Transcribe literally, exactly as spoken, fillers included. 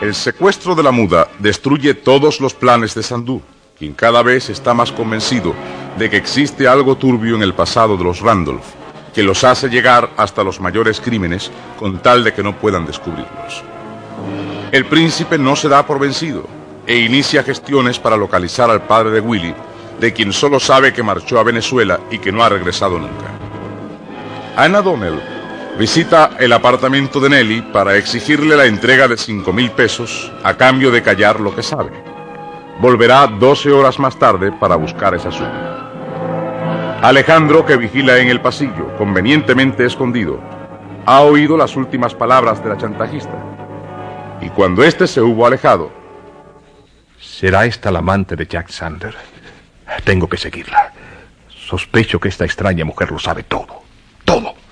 El secuestro de la muda destruye todos los planes de Sandú, quien cada vez está más convencido de que existe algo turbio en el pasado de los Randolph, que los hace llegar hasta los mayores crímenes con tal de que no puedan descubrirlos. El príncipe no se da por vencido e inicia gestiones para localizar al padre de Willie, de quien solo sabe que marchó a Venezuela y que no ha regresado nunca. Anna Donnell visita el apartamento de Nellie para exigirle la entrega de cinco mil pesos a cambio de callar lo que sabe. Volverá doce horas más tarde para buscar esa suma. Alejandro, que vigila en el pasillo, convenientemente escondido, ha oído las últimas palabras de la chantajista. Y cuando éste se hubo alejado... ¿Será esta la amante de Jack Sander? Tengo que seguirla. Sospecho que esta extraña mujer lo sabe todo. Todo.